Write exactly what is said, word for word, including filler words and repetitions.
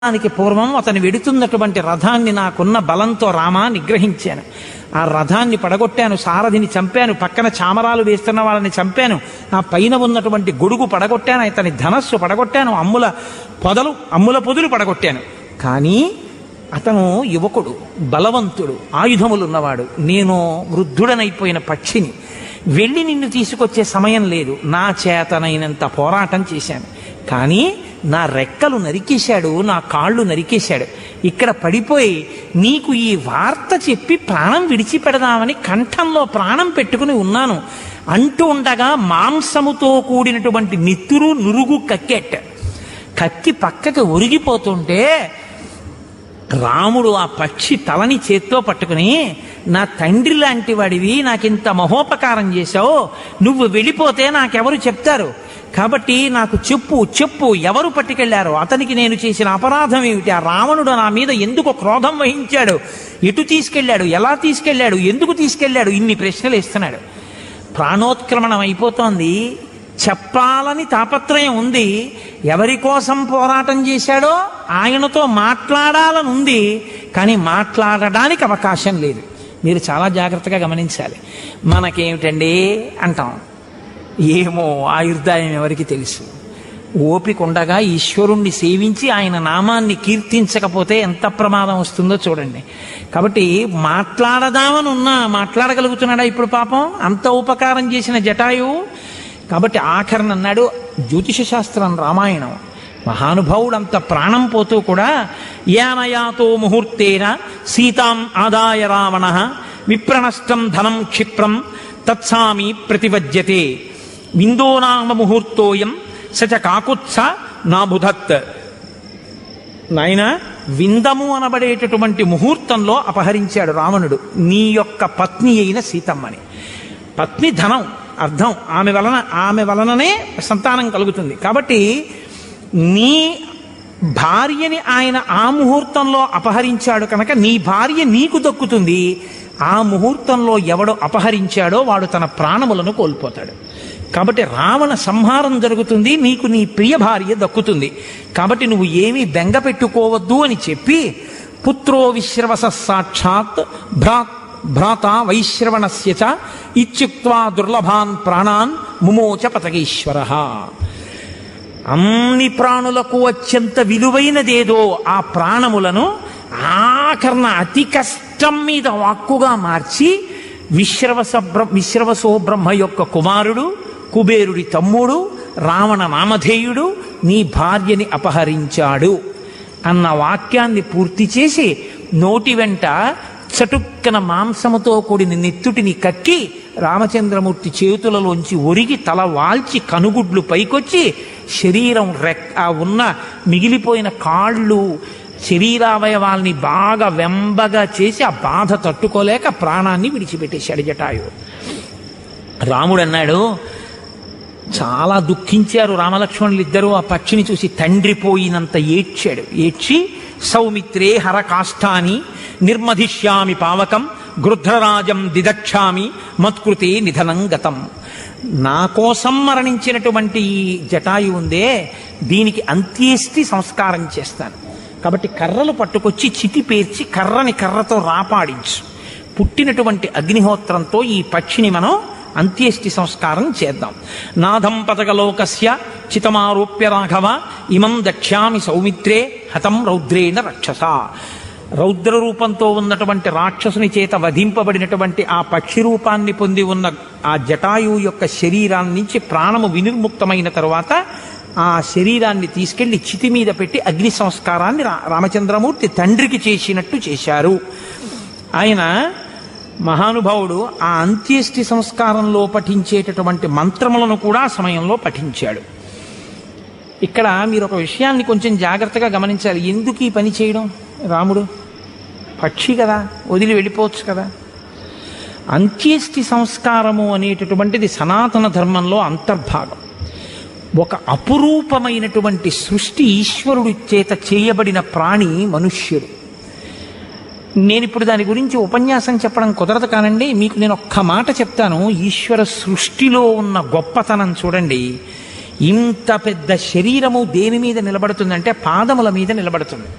దానికి పూర్వం అతను వెడుతున్నటువంటి రథాన్ని నాకున్న బలంతో రామా నిగ్రహించాను. ఆ రథాన్ని పడగొట్టాను, సారథిని చంపాను, పక్కన చామరాలు వేస్తున్న వాళ్ళని చంపాను, నా పైన ఉన్నటువంటి గొడుగు పడగొట్టాను, అతని ధనస్సు పడగొట్టాను, అమ్ముల పొదలు అమ్ముల పొదులు పడగొట్టాను. కానీ అతను యువకుడు, బలవంతుడు, ఆయుధములున్నవాడు. నేను వృద్ధుడనైపోయిన పక్షిని, వెళ్ళి నిన్ను తీసుకొచ్చే సమయం లేదు. నా చేతనైనంత పోరాటం చేశాను, కానీ నా రెక్కలు నరికేశాడు, నా కాళ్ళు నరికేశాడు. ఇక్కడ పడిపోయి నీకు ఈ వార్త చెప్పి ప్రాణం విడిచిపెడదామని కంఠంలో ప్రాణం పెట్టుకుని ఉన్నాను అంటూ ఉండగా మాంసముతో కూడినటువంటి నిత్తురు నురుగు కక్కెట్ట కక్కి పక్కకి ఒరిగిపోతుంటే రాముడు ఆ పక్షి తలని చేత్తో పట్టుకుని, నా తండ్రి లాంటి వాడివి, నాకింత మహోపకారం చేశావు, నువ్వు వెళ్ళిపోతే నాకెవరు చెప్తారు, కాబట్టి నాకు చెప్పు చెప్పు ఎవరు పట్టుకెళ్లారో, అతనికి నేను చేసిన అపరాధం ఏమిటి, ఆ రావణుడు నా మీద ఎందుకు క్రోధం వహించాడు, ఎటు తీసుకెళ్లాడు, ఎలా తీసుకెళ్లాడు, ఎందుకు తీసుకెళ్లాడు, ఇన్ని ప్రశ్నలు ఇస్తున్నాడు. ప్రాణోత్క్రమణం అయిపోతోంది, చెప్పాలని తాపత్రయం ఉంది. ఎవరి కోసం పోరాటం చేశాడో ఆయనతో మాట్లాడాలని ఉంది, కానీ మాట్లాడడానికి అవకాశం లేదు. మీరు చాలా జాగ్రత్తగా గమనించాలి. మనకేమిటండి అంటాం, ఏమో ఆయుర్దాయం ఎవరికి తెలుసు. ఓపిక ఉండగా ఈశ్వరుణ్ణి సేవించి ఆయన నామాన్ని కీర్తించకపోతే ఎంత ప్రమాదం వస్తుందో చూడండి. కాబట్టి మాట్లాడదామని ఉన్నా మాట్లాడగలుగుతున్నాడా ఇప్పుడు పాపం? అంత ఉపకారం చేసిన జటాయువు. కాబట్టి ఆఖరణ అన్నాడు, జ్యోతిష శాస్త్రం రామాయణం, మహానుభావుడు అంత ప్రాణం పోతూ కూడా యానయాతో ముహూర్తేన సీతాం ఆదాయ రావణ విప్రణష్టం ధనం క్షిప్రం తత్సామి ప్రతివజ్యతే విందోనామ ముహూర్తోయం సచ కాకుత్స నాబుధత్. నాయన, విందము అనబడేటటువంటి ముహూర్తంలో అపహరించాడు రావణుడు నీ యొక్క పత్ని అయిన సీతమ్మని. పత్ని ధనం అర్థం, ఆమె వలన ఆమె వలననే సంతానం కలుగుతుంది. కాబట్టి నీ భార్యని ఆయన ఆ ముహూర్తంలో అపహరించాడు కనుక నీ భార్య నీకు దక్కుతుంది. ఆ ముహూర్తంలో ఎవడు అపహరించాడో వాడు తన ప్రాణములను కోల్పోతాడు. కాబట్టి రావణ సంహారం జరుగుతుంది, నీకు నీ ప్రియ భార్య దక్కుతుంది. కాబట్టి నువ్వు ఏమీ బెంగ పెట్టుకోవద్దు అని చెప్పి, పుత్రో విశ్రవస సాక్షాత్ భ్రా భ్రాత వైశ్రవణస్య చ ఇత్యుక్త్వా దుర్లభాన్ ప్రాణాన్ ముమోచ పతగేశ్వరః. అన్ని ప్రాణులకు అత్యంత విలువైనదేదో ఆ ప్రాణములను ఆఖరణ అతి కష్టం మీద వాక్కుగా మార్చి, విశ్రవస బ్ర విశ్రవసో బ్రహ్మ యొక్క కుమారుడు, కుబేరుడి తమ్ముడు, రావణ నామధేయుడు నీ భార్యని అపహరించాడు అన్న వాక్యాన్ని పూర్తి చేసి నోటి వెంట చటుక్కన మాంసముతో కూడిన నెత్తుటిని కక్కి రామచంద్రమూర్తి చేతులలోంచి ఒరిగి తల వాల్చి కనుగుడ్లు పైకొచ్చి శరీరం రెక్క ఉన్న మిగిలిపోయిన కాళ్ళు శరీరావయవాల్ని బాగా వెంబగా చేసి ఆ బాధ తట్టుకోలేక ప్రాణాన్ని విడిచిపెట్టేశాడు జటాయు. రాముడు అన్నాడు, చాలా దుఃఖించారు రామలక్ష్మణులు ఇద్దరూ ఆ పక్షిని చూసి. తండ్రి పోయినంత ఏడ్చాడు. ఏడ్చి సౌమిత్రే హర కాష్టాని నిర్మధిష్యామి పావకం గృధ్రరాజం దిదక్షామి మత్కృతే నిధనం గతం. నా కోసం మరణించినటువంటి ఈ జటాయు ఉందే, దీనికి అంత్యేష్టి సంస్కారం చేస్తాను. కాబట్టి కర్రలు పట్టుకొచ్చి చితి పేర్చి కర్రని కర్రతో రాపాడించు. పుట్టినటువంటి అగ్నిహోత్రంతో ఈ పక్షిని మనం అంత్యేష్టి సంస్కారం చేద్దాం. నాథం పతకలోకస్య చితమారోప్య రాఘవ ఇమం దక్ష్యామి సౌమిత్రే హతం రౌద్రేణ రక్షస. రౌద్ర రూపంతో ఉన్నటువంటి రాక్షసుని చేత వధింపబడినటువంటి ఆ పక్షి రూపాన్ని పొంది ఉన్న ఆ జటాయువు యొక్క శరీరాన్ని నుంచి ప్రాణము వినిర్ముక్తమైన తరువాత ఆ శరీరాన్ని తీసుకెళ్లి చితి మీద పెట్టి అగ్ని సంస్కారాన్ని రామచంద్రమూర్తి తండ్రికి చేసినట్టు చేశారు. ఆయన మహానుభావుడు ఆ అంత్యేష్టి సంస్కారంలో పఠించేటటువంటి మంత్రములను కూడా సమయంలో పఠించాడు. ఇక్కడ మీరు ఒక విషయాన్ని కొంచెం జాగ్రత్తగా గమనించాలి. ఎందుకు ఈ పని చేయడం? రాముడు పక్షి కదా, వదిలి వెళ్ళిపోవచ్చు కదా. అంత్యేష్టి సంస్కారము అనేటటువంటిది సనాతన ధర్మంలో అంతర్భాగం. ఒక అపురూపమైనటువంటి సృష్టి ఈశ్వరుడి చేత చేయబడిన ప్రాణి మనుష్యుడు. నేను ఇప్పుడు దాని గురించి ఉపన్యాసం చెప్పడం కుదరదు కానండి, మీకు నేను ఒక్క మాట చెప్తాను. ఈశ్వర సృష్టిలో ఉన్న గొప్పతనం చూడండి. ఇంత పెద్ద శరీరము దేని మీద నిలబడుతుందంటే పాదముల మీద నిలబడుతుంది.